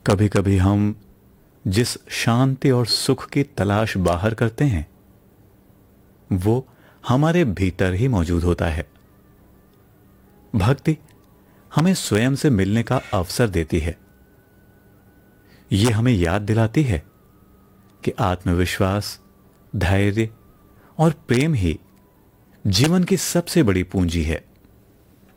कभी कभी हम जिस शांति और सुख की तलाश बाहर करते हैं वो हमारे भीतर ही मौजूद होता है। भक्ति हमें स्वयं से मिलने का अवसर देती है। ये हमें याद दिलाती है कि आत्मविश्वास, धैर्य और प्रेम ही जीवन की सबसे बड़ी पूंजी है।